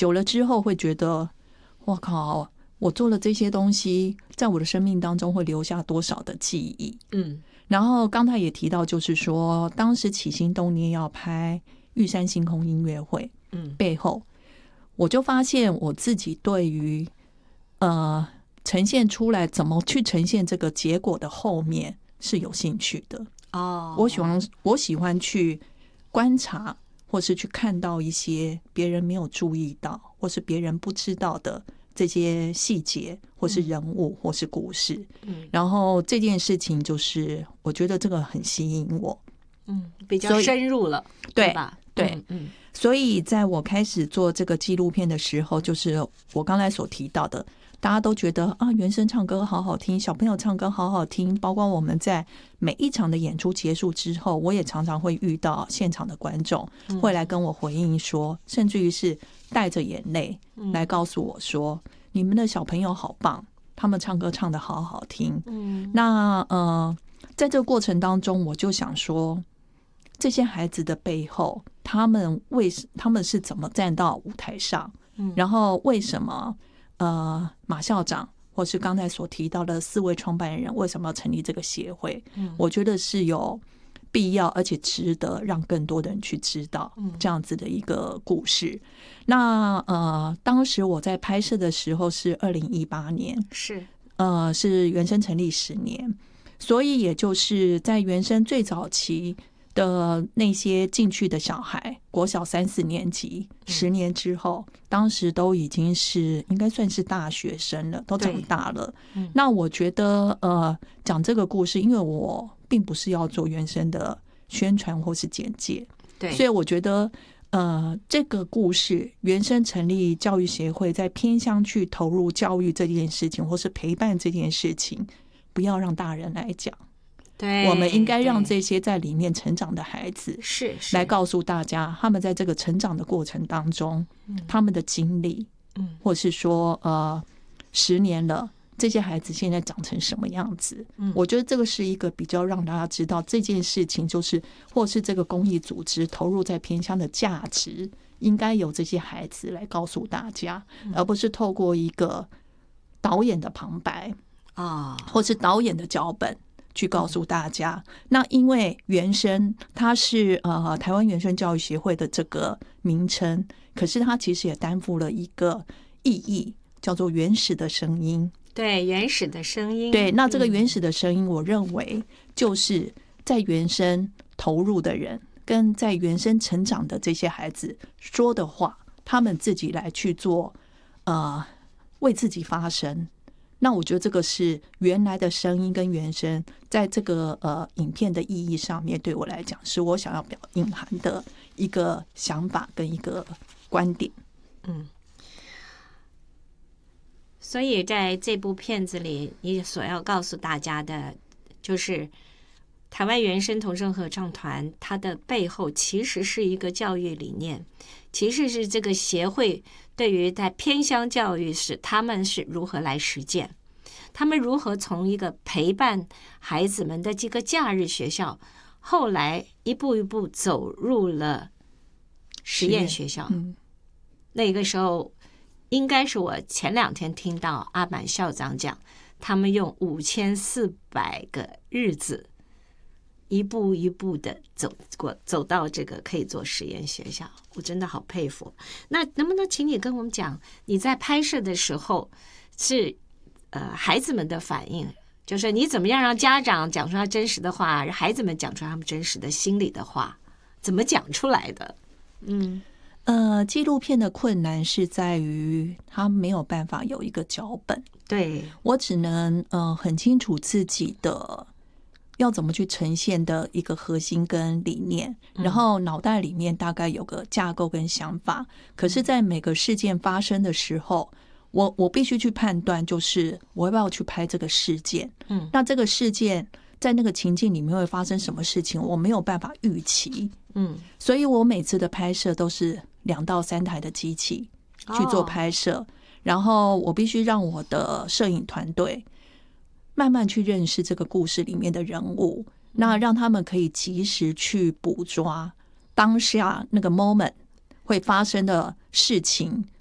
久了之后会觉得，哇靠，我做了这些东西，在我的生命当中会留下多少的记忆。然后刚才也提到，就是说当时起心动念要拍玉山星空音乐会，背后我就发现我自己对于呈现出来怎么去呈现这个结果的后面是有兴趣的。我喜欢去观察，或是去看到一些别人没有注意到，或是别人不知道的这些细节，或是人物，或是故事。然后这件事情就是我觉得这个很吸引我， 比较深入了，对吧？ 对，所以在我开始做这个纪录片的时候，就是我刚才所提到的，大家都觉得啊，原声唱歌好好听，小朋友唱歌好好听，包括我们在每一场的演出结束之后，我也常常会遇到现场的观众会来跟我回应说，甚至于是带着眼泪来告诉我说，你们的小朋友好棒，他们唱歌唱得好好听。那在这个过程当中，我就想说，这些孩子的背后，他们是怎么站到舞台上？然后为什么马校长或是刚才所提到的4位创办人为什么要成立这个协会？我觉得是有必要而且值得让更多的人去知道这样子的一个故事。那当时我在拍摄的时候是2018年，是原声成立10年，所以也就是在原声最早期的那些进去的小孩，国小3、4年级，10年之后，当时都已经是应该算是大学生了，都长大了。那我觉得讲这个故事，因为我并不是要做原声的宣传或是简介，所以我觉得这个故事原声成立教育协会，在偏乡去投入教育这件事情，或是陪伴这件事情，不要让大人来讲。我们应该让这些在里面成长的孩子来告诉大家，他们在这个成长的过程当中，他们的经历，或是说10年了，这些孩子现在长成什么样子。我觉得这个是一个比较让大家知道这件事情，就是或是这个公益组织投入在偏乡的价值，应该由这些孩子来告诉大家，而不是透过一个导演的旁白或是导演的脚本去告诉大家。那因为原声它是台湾原声教育协会的这个名称，可是它其实也担负了一个意义，叫做原始的声音。 对，原始的声音。 对，那这个原始的声音，我认为就是在原声投入的人跟在原声成长的这些孩子说的话，他们自己来去做为自己发声。那我觉得这个是原来的声音跟原声在这个影片的意义上面，对我来讲是我想要隐含的一个想法跟一个观点。 所以在这部片子里，你所要告诉大家的就是台湾原声童声合唱团，它的背后其实是一个教育理念，其实是这个协会对于在偏乡教育是他们是如何来实践，他们如何从一个陪伴孩子们的这个假日学校，后来一步一步走入了实验学校。那个时候应该是我前2天听到阿满校长讲，他们用5400个日子一步一步的走到这个可以做实验学校，我真的好佩服。那能不能请你跟我们讲，你在拍摄的时候是孩子们的反应，就是你怎么样让家长讲出他真实的话，让孩子们讲出他们真实的心里的话，怎么讲出来的？ 纪录片的困难是在于他没有办法有一个脚本， 对， 我只能很清楚自己的要怎么去呈现的一个核心跟理念，然后脑袋里面大概有个架构跟想法，可是在每个事件发生的时候，我必须去判断，就是我要不要去拍这个事件。那这个事件在那个情境里面会发生什么事情，我没有办法预期。所以我每次的拍摄都是2到3台的机器去做拍摄，然后我必须让我的摄影团队慢慢去认识这个故事里面的人物，那让他们可以及时去捕捉当下那个 moment 会发生的事情